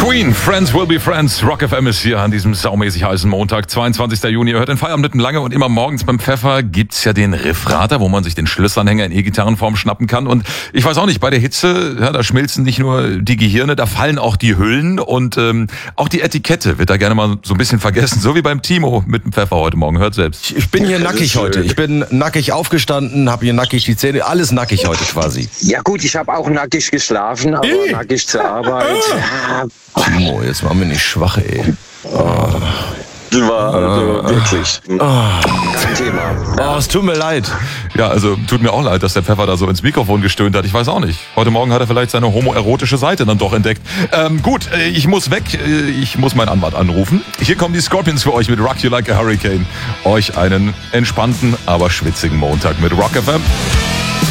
Queen, Friends will be friends. Rock FM ist hier an diesem saumäßig heißen Montag, 22. Juni. Ihr hört den Feierabend mitten lange und immer morgens beim Pfeffer gibt's ja den Riffrater, wo man sich den Schlüsselanhänger in E-Gitarrenform schnappen kann. Und ich weiß auch nicht, bei der Hitze, ja, da schmilzen nicht nur die Gehirne, da fallen auch die Hüllen und auch die Etikette wird da gerne mal so ein bisschen vergessen. So wie beim Timo mit dem Pfeffer heute Morgen. Hört selbst. Ich bin hier nackig heute. Ich bin nackig aufgestanden, habe hier nackig die Zähne, alles nackig heute quasi. Ja gut, ich habe auch nackig geschlafen, aber nackig zur Arbeit. Timo, jetzt machen wir nicht schwach, ey. War wirklich kein Thema. Oh, es tut mir leid. Ja, also tut mir auch leid, dass der Pfeffer da so ins Mikrofon gestöhnt hat. Ich weiß auch nicht. Heute Morgen hat er vielleicht seine homoerotische Seite dann doch entdeckt. Gut, ich muss weg. Ich muss meinen Anwalt anrufen. Hier kommen die Scorpions für euch mit Rock You Like a Hurricane. Euch einen entspannten, aber schwitzigen Montag mit Rock FM.